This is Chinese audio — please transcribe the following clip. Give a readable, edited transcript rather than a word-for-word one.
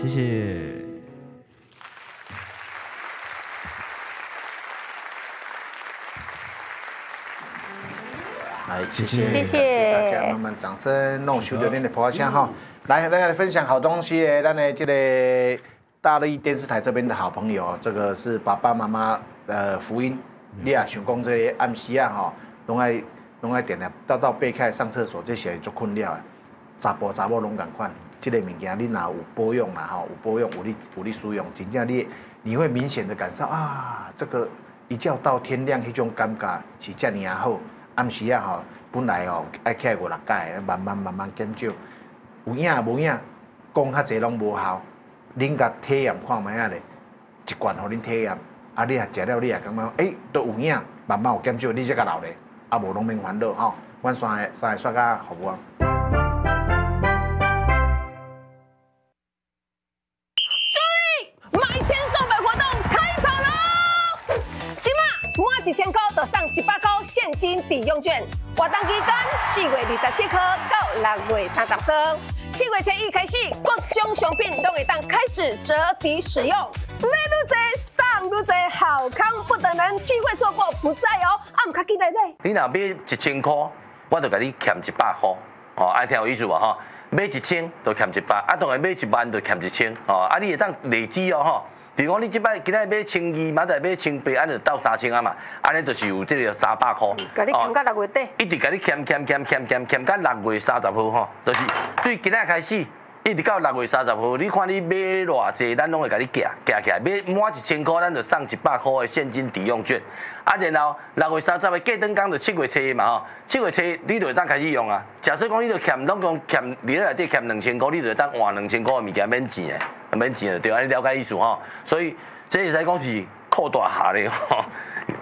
谢谢。 来，谢谢， 谢谢感谢大家，慢慢掌声，弄修着点的破箱哈。来，大家来分享好东西诶，咱的这个大力电视台这边的好朋友，这个是爸爸妈妈福音。你啊想讲这个暗时啊吼，拢爱点的，到爬起来上厕所这些足困了的，查某拢共款。这个物件你若有保养嘛吼，有保养有你使用，真正你会明显的感受啊，这个一觉到天亮迄种感觉是遮尔好。暗时啊吼，本来吼爱起来5、6摆，慢慢减少，有影无影，讲较济拢无效。恁甲体验看卖啊咧，一罐互恁体验，啊你啊食了你也感觉都有影，慢慢有减少，你才甲留咧，啊无拢免烦恼吼。阮三个煞甲服务。 买千送百活动开跑喽！今嘛满1000块就送100块现金抵用券，活动期间4月27号到6月30号，7月初1开始，各种商品都会当开始折抵使用，买愈多送愈多，好康不等人，机会错过不再哦！啊，唔卡记来买。 你若买1000块，我就甲你欠100块，哦，爱听有意思无吼？买1000就欠100，啊，当然买1万就欠1000，哦，啊，你会当累积哦吼。比如讲，你即摆今仔买1200，明仔买1800，安就到3000啊嘛，安尼就是有这个300块。 甲你欠到6月底， 一直甲你欠到6月30号吼，就是对今仔开始。一直到6月30号，你看你买偌济，咱拢会甲你夹起来，买满1000块，咱就送100块的现金抵用券。啊，然后6月30号过灯工就7月初嘛吼，7月初你就会当开始用啊。假设讲你就欠总共欠你内底欠2000块，你就会当换2000块的物件免钱的，免钱的对，安尼了解意思吼。所以这会使讲是扩大下咧吼。